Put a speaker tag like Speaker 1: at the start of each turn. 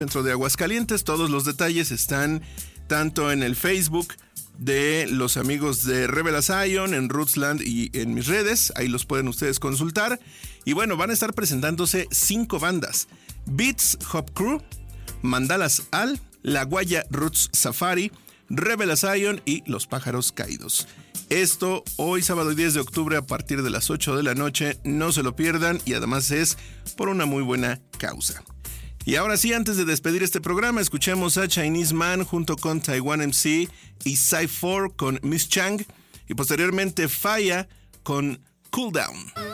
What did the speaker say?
Speaker 1: Dentro de Aguascalientes, todos los detalles están tanto en el Facebook de los amigos de Rebel Zion, en Rootsland y en mis redes. Ahí los pueden ustedes consultar. Y bueno, van a estar presentándose 5 bandas: Beats Hop Crew, Mandalas Al, La Guaya Roots Safari, Rebel Zion y Los Pájaros Caídos. Esto hoy sábado 10 de octubre a partir de las 8 de la noche. No se lo pierdan, y además es por una muy buena causa. Y ahora sí, antes de despedir este programa, escuchemos a Chinese Man junto con Taiwan MC y Cy4 con Miss Chang, y posteriormente Faya con Cool Down.